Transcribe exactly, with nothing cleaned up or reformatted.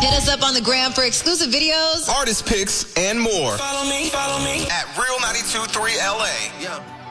Hit us up on the gram for exclusive videos, artist picks, and more. Follow me, follow me at Real ninety-two point three L A. Yeah.